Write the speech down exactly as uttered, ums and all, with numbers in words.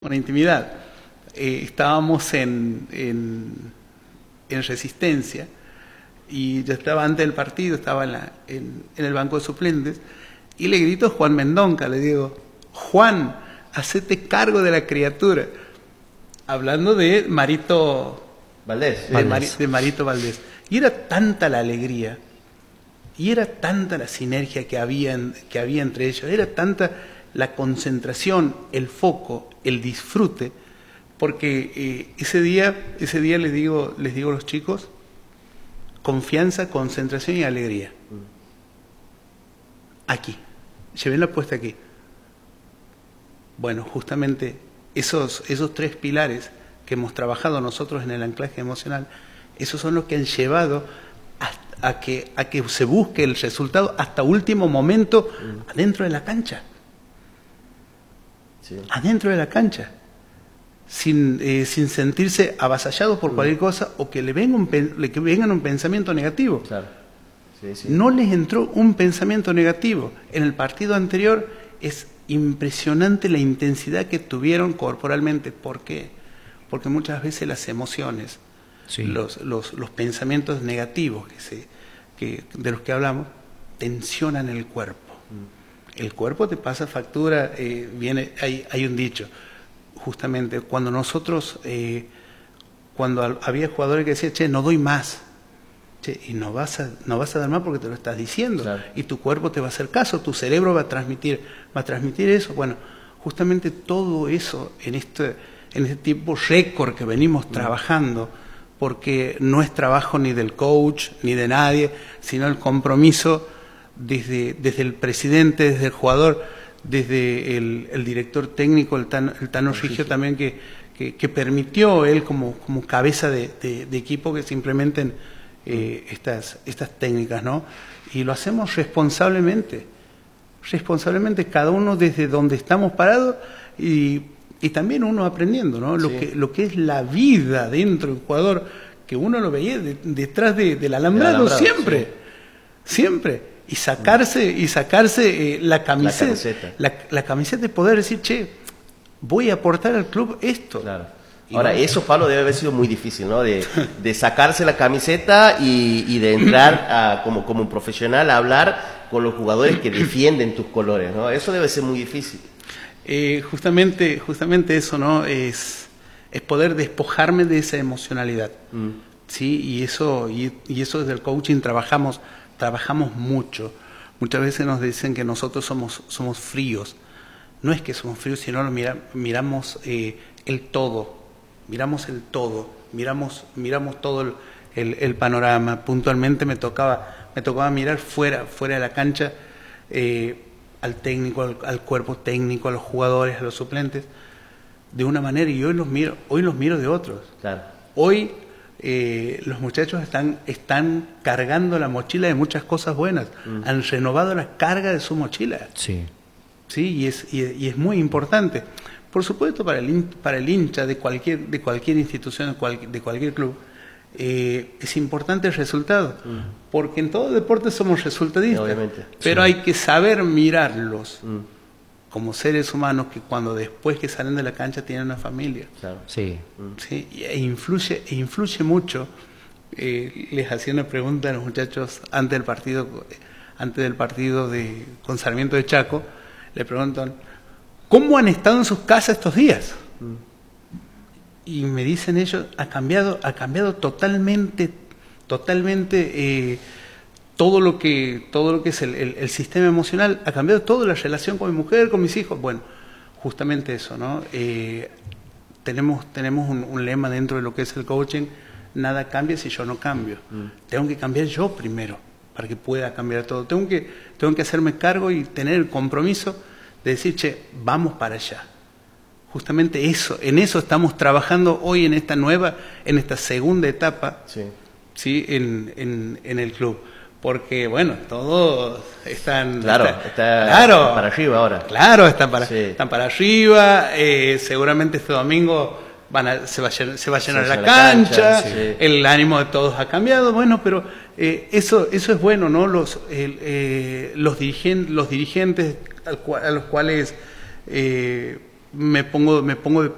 una intimidad. Eh, estábamos en, en, en Resistencia y yo estaba antes del partido, estaba en, la, en, en el banco de suplentes y le grito a Juan Mendonca, le digo, Juan, hacete cargo de la criatura. Hablando de Marito Valdés, de, Mari, de Marito Valdés. Y era tanta la alegría, y era tanta la sinergia que había, que había entre ellos, era tanta la concentración, el foco, el disfrute, porque eh, ese día, ese día les digo, les digo a los chicos, confianza, concentración y alegría. Aquí, lleven la apuesta aquí. Bueno, justamente esos, esos tres pilares que hemos trabajado nosotros en el anclaje emocional, esos son los que han llevado a, a, que, a que se busque el resultado hasta último momento mm. adentro de la cancha. Sí. Adentro de la cancha. Sin, eh, sin sentirse avasallados por mm. cualquier cosa o que le venga un, le, que vengan un pensamiento negativo. Claro. Sí, sí. No les entró un pensamiento negativo. En el partido anterior es impresionante la intensidad que tuvieron corporalmente. ¿Por qué? Porque muchas veces las emociones, sí. los, los, los pensamientos negativos que se, que, de los que hablamos, tensionan el cuerpo. Mm. El cuerpo te pasa factura, eh, viene, hay, hay un dicho, justamente, cuando nosotros, eh, cuando había jugadores que decían, che, no doy más, che, y no vas a, no vas a dar más porque te lo estás diciendo, claro. Y tu cuerpo te va a hacer caso, tu cerebro va a transmitir, va a transmitir eso. Bueno, justamente todo eso en este en este tiempo récord que venimos mm. trabajando, porque no es trabajo ni del coach, ni de nadie, sino el compromiso desde, desde el presidente, desde el jugador, desde el, el director técnico, el Tano, el Tano Rigio también, que, que, que permitió él como, como cabeza de, de, de equipo que se implementen eh, estas, estas técnicas, ¿no? Y lo hacemos responsablemente, responsablemente, cada uno desde donde estamos parados y Y también uno aprendiendo, ¿no? Lo, sí. que, lo que es la vida dentro del jugador, que uno lo veía de, detrás de, del alambrado, alambrado siempre, sí. siempre. Y sacarse, y sacarse eh, la camiseta, la camiseta. La, la camiseta de poder decir, che, voy a aportar al club esto. Claro. Ahora, bueno, eso, Pablo, debe haber sido muy difícil, ¿no? De, de sacarse la camiseta y, y de entrar a, como, como un profesional a hablar con los jugadores que defienden tus colores, ¿no? Eso debe ser muy difícil. Eh, justamente, justamente eso, ¿no? Es, es poder despojarme de esa emocionalidad, mm. ¿sí? Y eso, y, y eso desde el coaching trabajamos, trabajamos mucho. Muchas veces nos dicen que nosotros somos, somos fríos. No es que somos fríos, sino lo mira, miramos eh, el todo, miramos el todo, miramos, miramos todo el, el, el panorama. Puntualmente me tocaba, me tocaba mirar fuera, fuera de la cancha. Eh, al técnico, al, al cuerpo técnico, a los jugadores, a los suplentes, de una manera, y hoy los miro, hoy los miro de otros. Claro. Hoy eh, los muchachos están, están cargando la mochila de muchas cosas buenas, mm. han renovado la carga de su mochila. Sí. Sí, y es, y, y es muy importante. Por supuesto, para el, para el hincha de cualquier, de cualquier institución, de, cual, de cualquier club, Eh, es importante el resultado, mm. porque en todo deporte somos resultadistas, obviamente, pero sí. hay que saber mirarlos mm. como seres humanos que cuando después que salen de la cancha tienen una familia. Claro. Sí. Mm. ¿Sí? E influye, e influye mucho. Eh, les hacía una pregunta a los muchachos antes del partido, antes del partido de, con Sarmiento de Chaco, le preguntan, ¿cómo han estado en sus casas estos días? Mm. Y me dicen ellos, ha cambiado, ha cambiado totalmente, totalmente eh, todo lo que, todo lo que es el, el, el sistema emocional, ha cambiado toda la relación con mi mujer, con mis hijos. Bueno, justamente eso, ¿no? Eh, tenemos, tenemos un, un lema dentro de lo que es el coaching, nada cambia si yo no cambio. Mm. Tengo que cambiar yo primero para que pueda cambiar todo. Tengo que, tengo que hacerme cargo y tener el compromiso de decir, che, vamos para allá. Justamente eso, en eso estamos trabajando hoy en esta nueva, en esta segunda etapa, sí, ¿sí? En, en, en el club. Porque, bueno, todos están... Claro, está, está, claro, está para arriba ahora. Claro, están para, sí. están para arriba. Eh, seguramente este domingo van a, se, va a llenar, se va a llenar se la, la cancha, cancha sí. El ánimo de todos ha cambiado. Bueno, pero eh, eso, eso es bueno, ¿no? Los, el, eh, los, dirigen, los dirigentes al cual, a los cuales... Eh, me pongo me pongo de